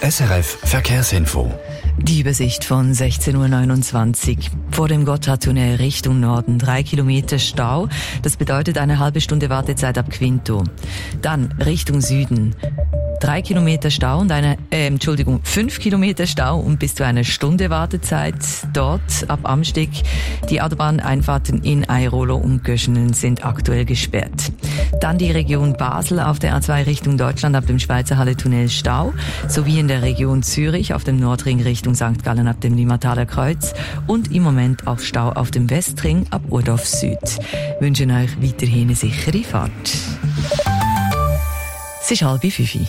SRF Verkehrsinfo. Die Übersicht von 16.29 Uhr. Vor dem Gotthardtunnel Richtung Norden 3 Kilometer Stau. Das bedeutet eine halbe Stunde Wartezeit ab Quinto. Dann Richtung Süden. 3 Kilometer Stau und 5 Kilometer Stau und bis zu einer Stunde Wartezeit dort ab Amsteg. Die Autobahneinfahrten in Airolo und Göschenen sind aktuell gesperrt. Dann die Region Basel auf der A2 Richtung Deutschland ab dem Schweizer Halle-Tunnel Stau, sowie in der Region Zürich auf dem Nordring Richtung St. Gallen ab dem Limmataler Kreuz und im Moment auch Stau auf dem Westring ab Urdorf Süd. Wünschen euch weiterhin eine sichere Fahrt. Es ist 4:30.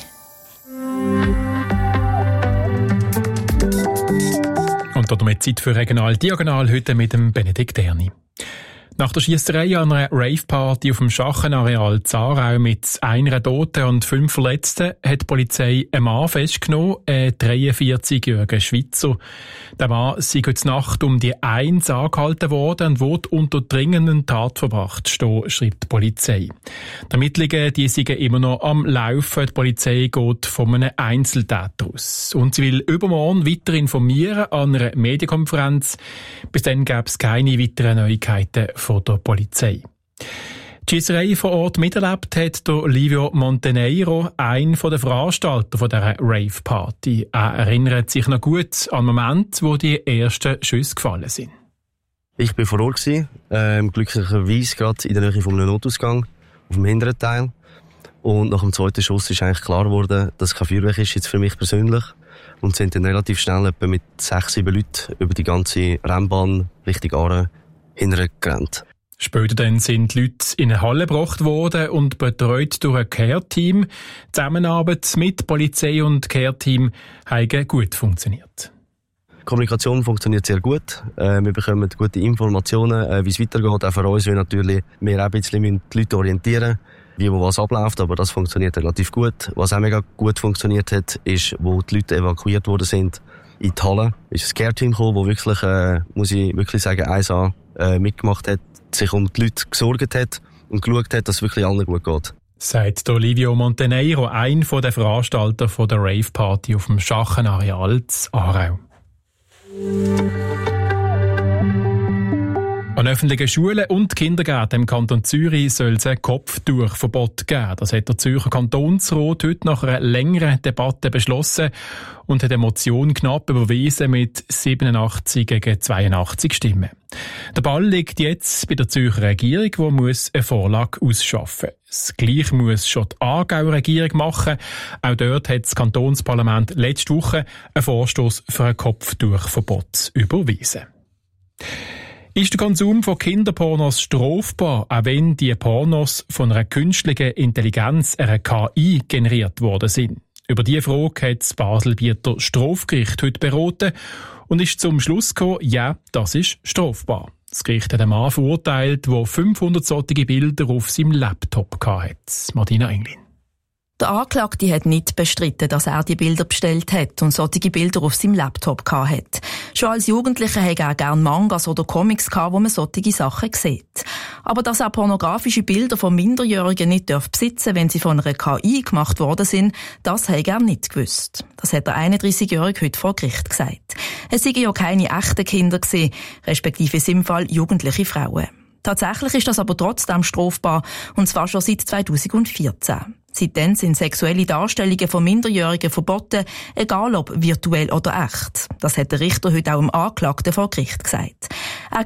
Und damit Zeit für Regional Diagonal heute mit dem Benedikt Erni. Nach der Schiesserei an einer Rave-Party auf dem Schachenareal Zarau mit einer Toten und 5 Verletzten hat die Polizei einen Mann festgenommen, einen 43-jährigen Schweizer. Der Mann sei heute Nacht um die 1 angehalten worden und wurde unter dringenden Tat verbracht, schreibt die Polizei. Die Ermittlungen, die sind immer noch am Laufen. Die Polizei geht von einem Einzeltäter aus. Und sie will übermorgen weiter informieren an einer Medienkonferenz. Bis dann gäbe es keine weiteren Neuigkeiten von der Polizei. Die Schiesserei vor Ort miterlebt hat der Livio Monteneiro, einer der Veranstalter dieser Rave-Party. Er erinnert sich noch gut an den Moment, wo die ersten Schüsse gefallen sind. Ich war vor Ort, glücklicherweise gerade in der Nähe von einem Notausgang, auf dem hinteren Teil. Und nach dem zweiten Schuss ist eigentlich klar geworden, dass es kein Feuerwerk ist, jetzt für mich persönlich. Und sind dann relativ schnell etwa mit 6-7 Leuten über die ganze Rennbahn Richtung Aare hintergerannt. Später dann sind die Leute in eine Halle gebracht worden und betreut durch ein Care-Team. Die Zusammenarbeit mit Polizei und Care-Team hat gut funktioniert. Die Kommunikation funktioniert sehr gut. Wir bekommen gute Informationen, wie es weitergeht. Auch für uns, wir natürlich auch ein bisschen die Leute orientieren, wie wo was abläuft, aber das funktioniert relativ gut. Was auch mega gut funktioniert hat, ist, wo die Leute evakuiert worden sind, in die Halle ist ein Care-Team gekommen, das wirklich, muss ich wirklich sagen, 1A mitgemacht hat, sich um die Leute gesorgt hat und geschaut hat, dass es wirklich allen gut geht. Sagt Livio Monteneiro, einer der Veranstalter der Rave-Party auf dem Schachenareal in Aarau. An öffentlichen Schulen und Kindergärten im Kanton Zürich soll es ein Kopftuchverbot geben. Das hat der Zürcher Kantonsrat heute nach einer längeren Debatte beschlossen und hat eine Motion knapp überwiesen mit 87 gegen 82 Stimmen. Der Ball liegt jetzt bei der Zürcher Regierung, die eine Vorlage ausschaffen muss. Das Gleiche muss schon die Aargauer Regierung machen. Auch dort hat das Kantonsparlament letzte Woche einen Vorstoss für ein Kopftuchverbot überwiesen. Ist der Konsum von Kinderpornos strafbar, auch wenn die Pornos von einer künstlichen Intelligenz, einer KI, generiert worden sind? Über diese Frage hat das Baselbieter Strafgericht heute beraten und ist zum Schluss gekommen, ja, das ist strafbar. Das Gericht hat einen Mann verurteilt, der 500 solche Bilder auf seinem Laptop hatte. Martina Englin. Der Anklagte hat nicht bestritten, dass er die Bilder bestellt hat und solche Bilder auf seinem Laptop hatte. Schon als Jugendlicher hatte er gerne Mangas oder Comics, wo man solche Sachen sieht. Aber dass er pornografische Bilder von Minderjährigen nicht besitzen darf, wenn sie von einer KI gemacht worden sind, das hat er nicht gewusst. Das hat der 31-Jährige heute vor Gericht gesagt. Es seien ja keine echten Kinder gewesen, respektive in seinem Fall jugendliche Frauen. Tatsächlich ist das aber trotzdem strafbar, und zwar schon seit 2014. Seitdem sind sexuelle Darstellungen von Minderjährigen verboten, egal ob virtuell oder echt. Das hat der Richter heute auch dem Anklagten vor Gericht gesagt.